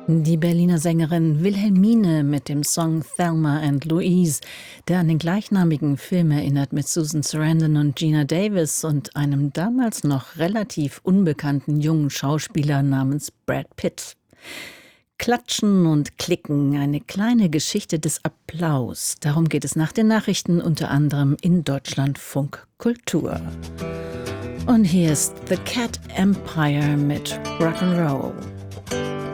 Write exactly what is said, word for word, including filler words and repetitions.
Die Berliner Sängerin Wilhelmine mit dem Song Thelma and Louise, der an den gleichnamigen Film erinnert mit Susan Sarandon und Geena Davis und einem damals noch relativ unbekannten jungen Schauspieler namens Brad Pitt. Klatschen und Klicken, eine kleine Geschichte des Applaus. Darum geht es nach den Nachrichten unter anderem in Deutschlandfunk Kultur. Und hier ist The Cat Empire mit Rock'n'Roll.